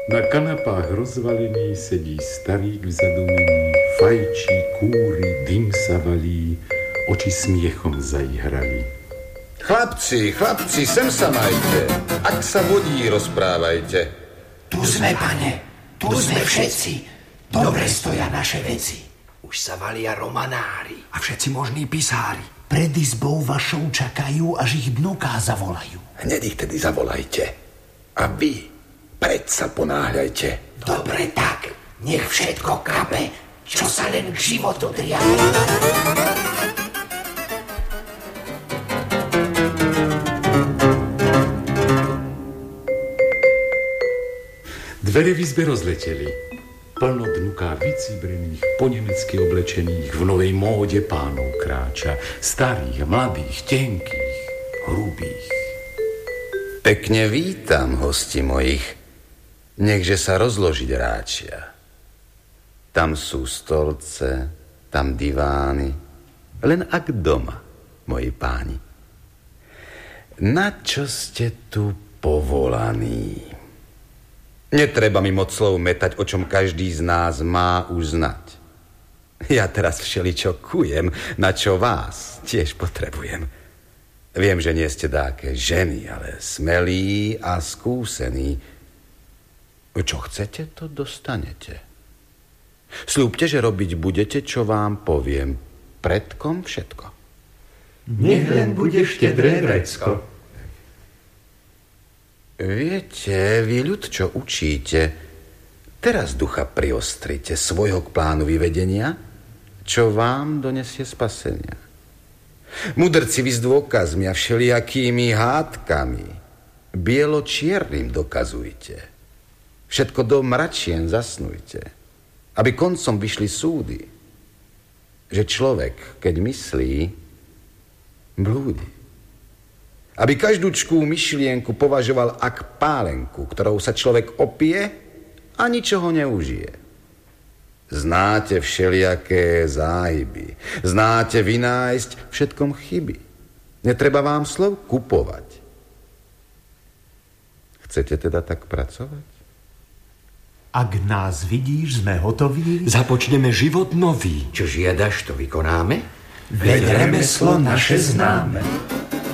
Na kanapách rozvalený sedí starík v zadumení, fajčí, kúri, dym sa valí, oči smiechom zaihrali. Chlapci, sem sa majte. Ak sa vodí, rozprávajte. Tu sme, pane, tu sme všetci. Dobre stoja naše veci. Už sa valia romanári. A všetci možní písári. Pred izbou vašou čakajú, až ich vnuká zavolajú. Hned ich tedy zavolajte. A vy predsa ponáhľajte. Dobre tak, nech všetko kape, čo sa len k životu driabe. Dvere v izbe rozleteli. Plno dnuká vycibrených, po nemecky oblečených, v novej móde pánov kráča. Starých, mladých, tenkých, hrubých. Pekne vítam, hosti mojich. Nechže sa rozložiť ráčia. Tam sú stolce, tam divány. Len ak doma, moji páni. Na čo ste tu povolaní? Netreba mi moc slov metať, o čom každý z nás má už znať. Ja teraz všeličo kujem, na čo vás tiež potrebujem. Viem, že nie ste dáke ženy, ale smelí a skúsení. Čo chcete, to dostanete. Sľúbte, že robiť budete, čo vám poviem. Predkom všetko. Nech len bude štedré vrecko. Viete, vy ľud, čo učíte, teraz ducha priostrite svojho k plánu vyvedenia, čo vám donesie spasenia. Mudrci vy s dôkazmi a všelijakými hádkami bielo-čiernym dokazujte. Všetko do mračien zasnujte, aby koncom vyšli súdy, že človek, keď myslí, blúdi. Aby každúčkú myšlienku považoval ak pálenku, ktorou sa človek opije a ničoho neužije. Znáte všelijaké záhyby, znáte vynájsť všetkom chyby. Netreba vám slov kupovať. Chcete teda tak pracovať? Ak nás vidíš, sme hotoví. Započneme život nový. Čo žiadaš, to vykonáme? Veď remeslo naše známe.